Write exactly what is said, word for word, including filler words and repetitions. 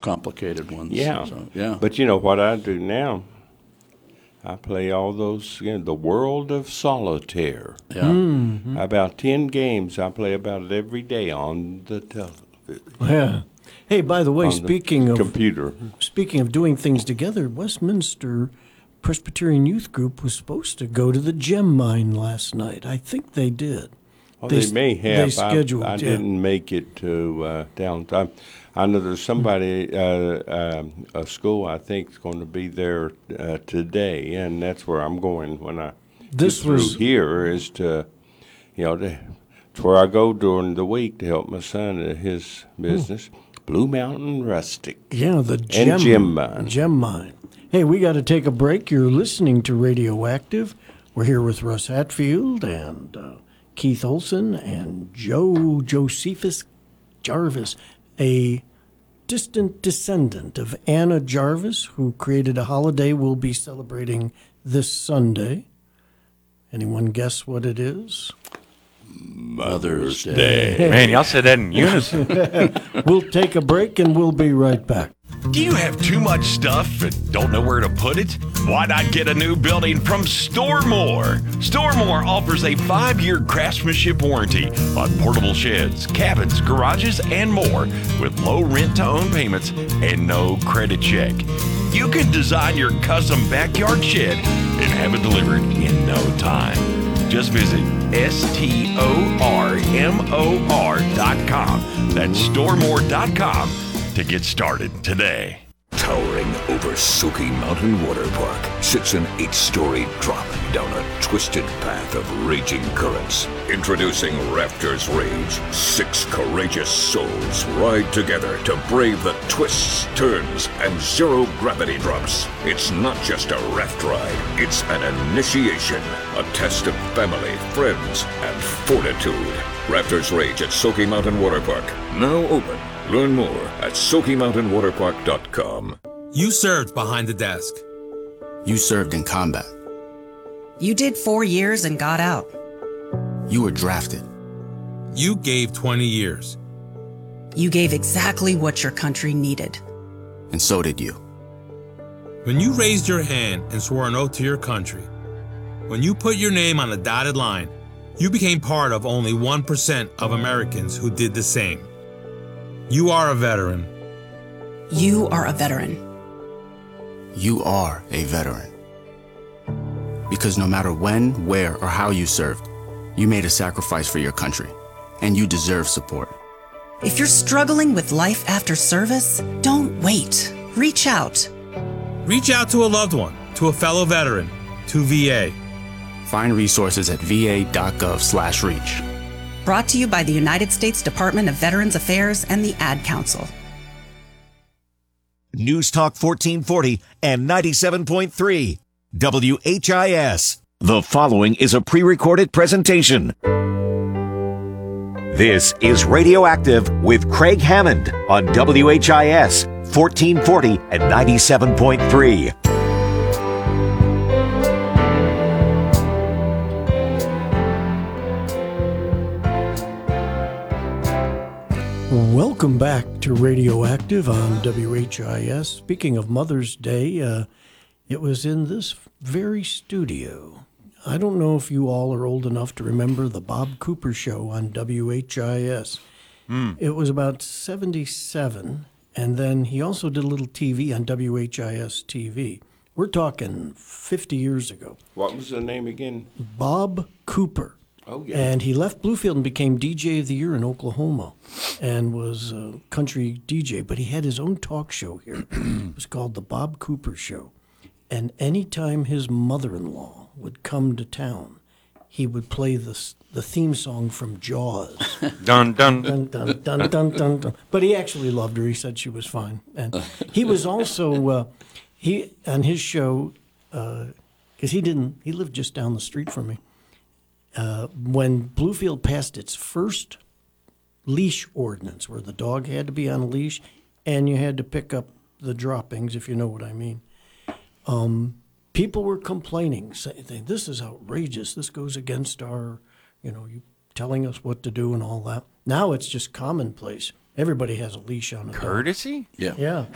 complicated ones. Yeah. So, yeah. But you know what I do now? I play all those, you know, the world of solitaire. Yeah. Mm-hmm. About ten games. I play about it every day on the television. Yeah. Hey, by the way, on speaking the of computer. speaking of doing things together, Westminster Presbyterian Youth Group was supposed to go to the gem mine last night. I think they did. Well, They they, s- may they have. scheduled, I, I yeah. didn't make it to uh, downtown. I know there's somebody, uh, um, a school I think is going to be there uh, today, and that's where I'm going when I This get through was- here is to, you know, to, it's where I go during the week to help my son at his business, Blue Mountain Rustic. Yeah, the gem, gem mine. Gem mine. Hey, we got to take a break. You're listening to Radioactive. We're here with Russ Hatfield and uh, Keith Olson and Joe Josephus Jarvis, a distant descendant of Anna Jarvis, who created a holiday we'll be celebrating this Sunday. Anyone guess what it is? Mother's Day. Man, y'all said that in unison. We'll take a break and we'll be right back. Do you have too much stuff and don't know where to put it? Why not get a new building from Storemore? Storemore offers a five-year craftsmanship warranty on portable sheds, cabins, garages, and more with low rent-to-own payments and no credit check. You can design your custom backyard shed and have it delivered in no time. Just visit S T O R M O R dot com. That's storemore dot com to get started today. Towering over Soaky Mountain Water Park sits an eight-story drop down a twisted path of raging currents. Introducing Raptor's Rage. Six courageous souls ride together to brave the twists, turns, and zero-gravity drops. It's not just a raft ride. It's an initiation. A test of family, friends, and fortitude. Raptor's Rage at Soaky Mountain Water Park. Now open. Learn more at soaky mountain water park dot com. You served behind the desk. You served in combat. You did four years and got out. You were drafted. You gave twenty years. You gave exactly what your country needed. And so did you. When you raised your hand and swore an oath to your country, when you put your name on a dotted line, you became part of only one percent of Americans who did the same. You are a veteran. You are a veteran. You are a veteran. Because no matter when, where, or how you served, you made a sacrifice for your country, and you deserve support. If you're struggling with life after service, don't wait. Reach out. Reach out to a loved one, to a fellow veteran, to V A. Find resources at v a dot gov slash reach. Brought to you by the United States Department of Veterans Affairs and the Ad Council. News Talk fourteen forty and ninety-seven point three W H I S. The following is a pre-recorded presentation. This is Radioactive with Craig Hammond on W H I S fourteen forty and ninety-seven point three. Welcome back to Radioactive on W H I S. Speaking of Mother's Day, uh, it was in this very studio. I don't know if you all are old enough to remember the Bob Cooper Show on W H I S. Mm. It was about seventy-seven, and then he also did a little T V on W H I S T V. We're talking fifty years ago. What was the name again? Bob Cooper. Oh, yeah. And he left Bluefield and became D J of the Year in Oklahoma and was a country D J. But he had his own talk show here. It was called The Bob Cooper Show. And anytime his mother-in-law would come to town, he would play the, the theme song from Jaws. Dun, dun. Dun, dun, dun, dun, dun, dun. But he actually loved her. He said she was fine. And he was also, uh, he on his show, because uh, he didn't, he lived just down the street from me. Uh, when Bluefield passed its first leash ordinance, where the dog had to be on a leash and you had to pick up the droppings, if you know what I mean, um, people were complaining, saying, this is outrageous. This goes against our, you know, you telling us what to do and all that. Now it's just commonplace. Everybody has a leash on a dog. Courtesy? Yeah. Yeah.